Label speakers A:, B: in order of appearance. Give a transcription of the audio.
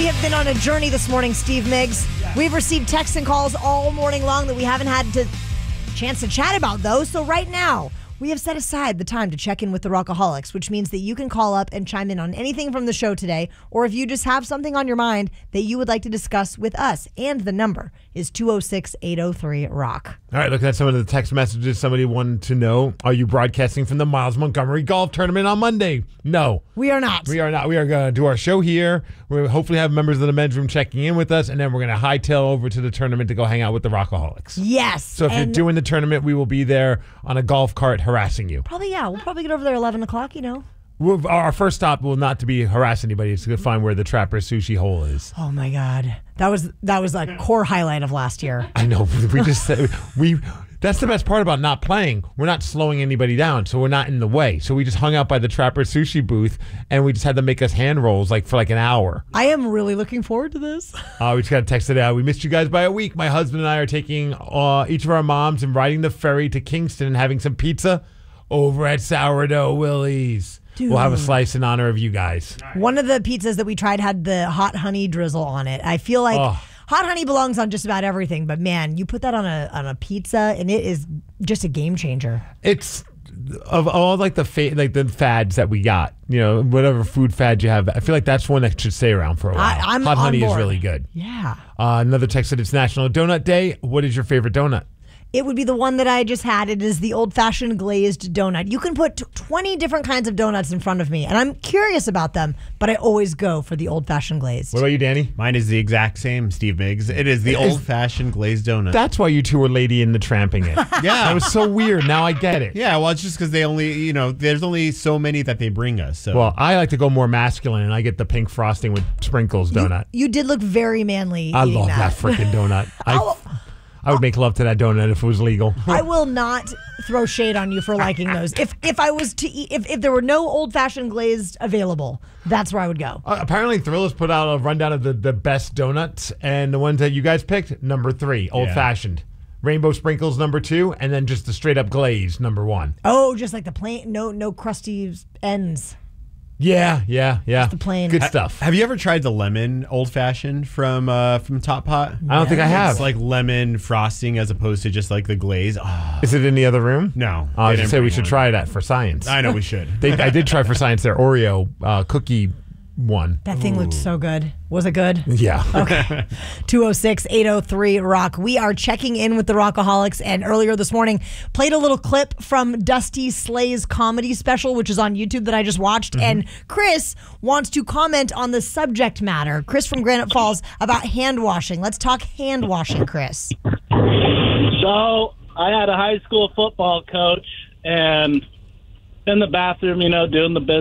A: have been on a journey this morning, Steve Miggs. We've received texts and calls all morning long that we haven't had a chance to chat about those. So right now, we have set aside the time to check in with the Rockaholics, which means that you can call up and chime in on anything from the show today, or if you just have something on your mind that you would like to discuss with us. And the number is 206-803-ROCK.
B: All right, looking at some of the text messages, somebody wanted to know, are you broadcasting from the Miles Montgomery Golf Tournament on Monday? No.
A: We are not.
B: We are not. We are going to do our show here. We'll hopefully have members of the men's room checking in with us, and then we're going to hightail over to the tournament to go hang out with the Rockaholics.
A: Yes.
B: So if you're doing the tournament, we will be there on a golf cart harassing you.
A: Probably, yeah. We'll probably get over there 11 o'clock, you know.
B: Our first stop will not to be harass anybody. It's to find where the Trapper Sushi hole is.
A: Oh, my God. That was a core highlight of last year.
B: I know. We just said that's the best part about not playing. We're not slowing anybody down, so we're not in the way. So we just hung out by the Trapper Sushi booth, and we just had to make us hand rolls for an hour.
A: I am really looking forward to this.
B: We just got texted out. We missed you guys by a week. My husband and I are taking each of our moms and riding the ferry to Kingston and having some pizza over at Sourdough Willie's.
A: Dude.
B: We'll have a slice in honor of you guys.
A: One of the pizzas that we tried had the hot honey drizzle on it. I feel like hot honey belongs on just about everything, but man, you put that on a pizza and it is just a game changer.
B: It's of all the fads that we got, whatever food fad you have, I feel like that's one that should stay around for a while. Hot honey is really good.
A: Yeah.
B: Another text said it's National Donut Day. What is your favorite donut?
A: It would be the one that I just had. It is the old-fashioned glazed donut. You can put 20 different kinds of donuts in front of me, and I'm curious about them, but I always go for the old-fashioned glazed.
B: What about you, Danny?
C: Mine is the exact same, Steve Miggs. It is the old-fashioned glazed donut.
B: That's why you two were Lady in the Tramping it.
C: Yeah.
B: That was so weird. Now I get it.
C: Yeah, well, it's just because they only, there's only so many that they bring us. So.
B: Well, I like to go more masculine, and I get the pink frosting with sprinkles donut.
A: You did look very manly.
B: I love that freaking donut. I would make love to that donut if it was legal.
A: I will not throw shade on you for liking those. If I was to eat, if there were no old-fashioned glazed available, that's where I would go.
B: Apparently, Thrillers put out a rundown of the best donuts, and the ones that you guys picked, number 3, old-fashioned. Rainbow sprinkles, number 2, and then just the straight-up glaze, number 1.
A: Oh, just like the plain, no crusty ends.
B: Yeah.
A: Just the plain.
B: Good stuff.
C: Have you ever tried the lemon old fashioned from Top Pot?
B: I don't think I have.
C: It's like lemon frosting as opposed to just like the glaze. Oh.
B: Is it in the other room?
C: No.
B: I was going to say we should try that for science.
C: I know we should.
B: I did try for science their Oreo cookie one.
A: That thing looked so good. Was it good?
B: Yeah.
A: Okay. 206-803-ROCK. We are checking in with the Rockaholics, and earlier this morning played a little clip from Dusty Slay's comedy special, which is on YouTube that I just watched, and Chris wants to comment on the subject matter. Chris from Granite Falls about hand washing. Let's talk hand washing, Chris.
D: So I had a high school football coach, and in the bathroom, doing the business.